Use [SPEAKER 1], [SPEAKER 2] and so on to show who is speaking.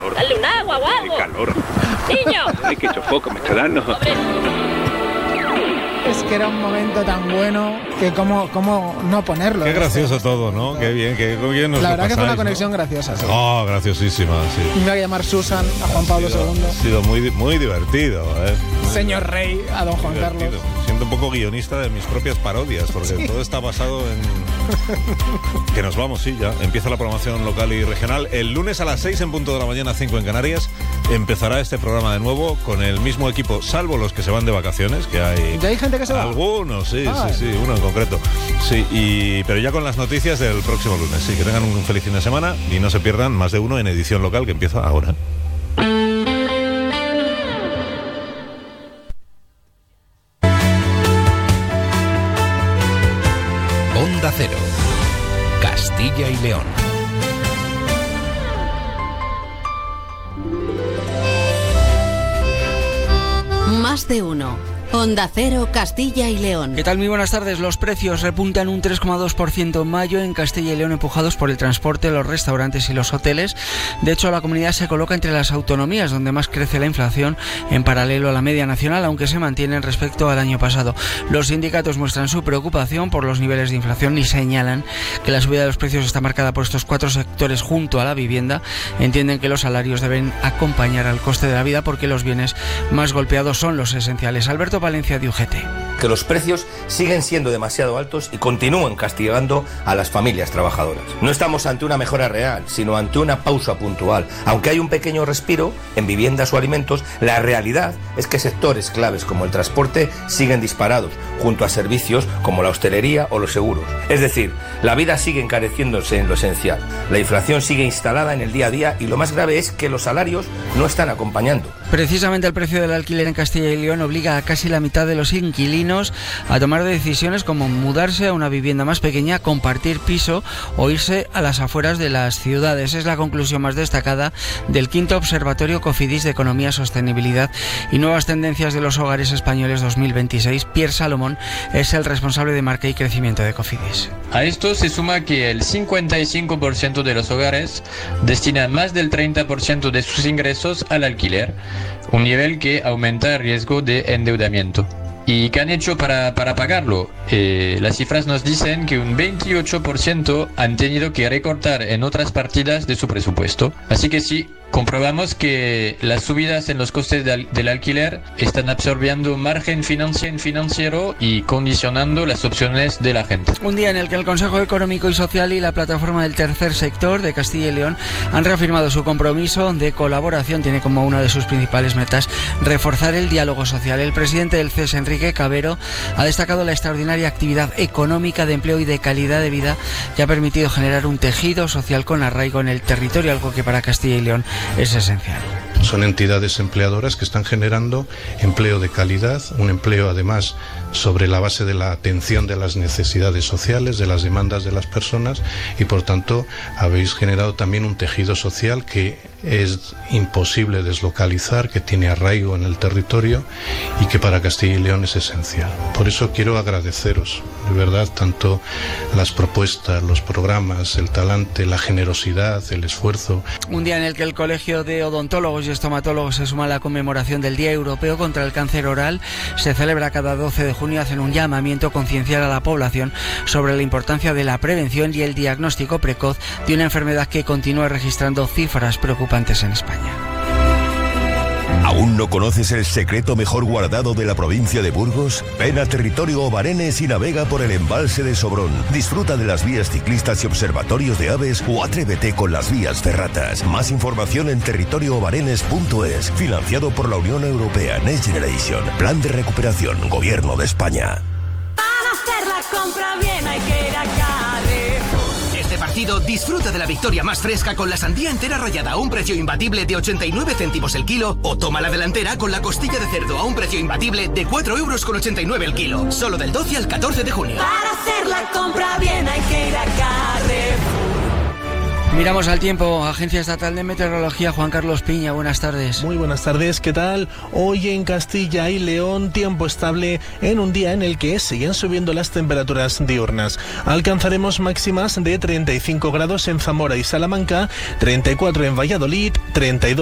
[SPEAKER 1] Dale un agua o algo.
[SPEAKER 2] ¡Qué calor!
[SPEAKER 1] ¡Niño!
[SPEAKER 2] ¡Ay, qué chofoco me está dando!
[SPEAKER 3] Es que era un momento tan bueno que cómo no ponerlo.
[SPEAKER 4] Qué gracioso todo, ¿no? Qué bien nos
[SPEAKER 3] La
[SPEAKER 4] lo
[SPEAKER 3] verdad que fue una
[SPEAKER 4] pasáis,
[SPEAKER 3] conexión
[SPEAKER 4] ¿no?
[SPEAKER 3] graciosa, sí.
[SPEAKER 4] Oh, graciosísima, sí.
[SPEAKER 3] Me iba a llamar Susan a Juan Pablo II.
[SPEAKER 4] Ha sido muy divertido, ¿eh?
[SPEAKER 3] Señor Rey a don Juan
[SPEAKER 4] Divertido.
[SPEAKER 3] Carlos.
[SPEAKER 4] Siento un poco guionista de mis propias parodias, porque todo está basado en... Que nos vamos, sí, ya. Empieza la programación local y regional. El lunes a las 6 en punto de la mañana, 5 en Canarias, empezará este programa de nuevo con el mismo equipo, salvo los que se van de vacaciones, que hay...
[SPEAKER 3] ¿Ya hay gente que se va?
[SPEAKER 4] Algunos, sí, uno en concreto. Sí, pero ya con las noticias del próximo lunes. Sí, que tengan un feliz fin de semana y no se pierdan Más de Uno en edición local, que empieza ahora.
[SPEAKER 5] Onda Cero, Castilla y León.
[SPEAKER 6] Más de Uno. Onda Cero, Castilla y León.
[SPEAKER 7] ¿Qué tal? Muy buenas tardes. Los precios repuntan un 3,2% en mayo en Castilla y León, empujados por el transporte, los restaurantes y los hoteles. De hecho, la comunidad se coloca entre las autonomías donde más crece la inflación, en paralelo a la media nacional, aunque se mantienen respecto al año pasado. Los sindicatos muestran su preocupación por los niveles de inflación y señalan que la subida de los precios está marcada por estos cuatro sectores junto a la vivienda. Entienden que los salarios deben acompañar al coste de la vida porque los bienes más golpeados son los esenciales. Alberto Valencia, de UGT.
[SPEAKER 8] Que los precios siguen siendo demasiado altos y continúan castigando a las familias trabajadoras. No estamos ante una mejora real, sino ante una pausa puntual. Aunque hay un pequeño respiro en viviendas o alimentos, la realidad es que sectores claves como el transporte siguen disparados, junto a servicios como la hostelería o los seguros. Es decir, la vida sigue encareciéndose en lo esencial. La inflación sigue instalada en el día a día y lo más grave es que los salarios no están acompañando.
[SPEAKER 7] Precisamente el precio del alquiler en Castilla y León obliga a casi la mitad de los inquilinos a tomar decisiones como mudarse a una vivienda más pequeña, compartir piso o irse a las afueras de las ciudades. Es la conclusión más destacada del quinto Observatorio Cofidis de Economía, Sostenibilidad y Nuevas Tendencias de los Hogares Españoles 2026. Pierre Salomón es el responsable de marca y crecimiento de Cofidis.
[SPEAKER 9] A esto se suma que el 55% de los hogares destinan más del 30% de sus ingresos al alquiler, un nivel que aumenta el riesgo de endeudamiento. ¿Y qué han hecho para pagarlo? Las cifras nos dicen que un 28% han tenido que recortar en otras partidas de su presupuesto. Así que sí, comprobamos que las subidas en los costes del alquiler están absorbiendo margen financiero y condicionando las opciones de la gente.
[SPEAKER 7] Un día en el que el Consejo Económico y Social y la Plataforma del Tercer Sector de Castilla y León han reafirmado su compromiso de colaboración. Tiene como una de sus principales metas reforzar el diálogo social. El presidente del CES, Enrique Cabero, ha destacado la extraordinaria actividad económica, de empleo y de calidad de vida que ha permitido generar un tejido social con arraigo en el territorio, algo que para Castilla y León es esencial.
[SPEAKER 10] Son entidades empleadoras que están generando empleo de calidad, un empleo además sobre la base de la atención de las necesidades sociales, de las demandas de las personas, y por tanto habéis generado también un tejido social que es imposible deslocalizar, que tiene arraigo en el territorio y que para Castilla y León es esencial. Por eso quiero agradeceros, de verdad, tanto las propuestas, los programas, el talante, la generosidad, el esfuerzo.
[SPEAKER 7] Un día en el que el Colegio de Odontólogos y Estomatólogos se suma a la conmemoración del Día Europeo contra el Cáncer Oral. Se celebra cada 12 de junio, hacen un llamamiento conciencial a la población sobre la importancia de la prevención y el diagnóstico precoz de una enfermedad que continúa registrando cifras preocupantes en España.
[SPEAKER 11] ¿Aún no conoces el secreto mejor guardado de la provincia de Burgos? Ven a Territorio Obarenes y navega por el embalse de Sobrón. Disfruta de las vías ciclistas y observatorios de aves o atrévete con las vías ferratas. Más información en territorioobarenes.es. Financiado por la Unión Europea Next Generation. Plan de recuperación, Gobierno de España.
[SPEAKER 12] Para hacer la compra bien hay que ir a Carrefour. Este partido disfruta de la victoria más fresca con la sandía entera rallada a un precio imbatible de 89 céntimos el kilo, o toma la delantera con la costilla de cerdo a un precio imbatible de 4,89 € el kilo. Solo del 12 al 14 de junio.
[SPEAKER 1] Para hacer la compra bien hay que ir a Carrefour.
[SPEAKER 7] Miramos al tiempo. Agencia Estatal de Meteorología, Juan Carlos Piña, buenas tardes.
[SPEAKER 2] Muy buenas tardes, ¿qué tal? Hoy en Castilla y León, tiempo estable en un día en el que siguen subiendo las temperaturas diurnas. Alcanzaremos máximas de 35 grados en Zamora y Salamanca, 34 en Valladolid, 32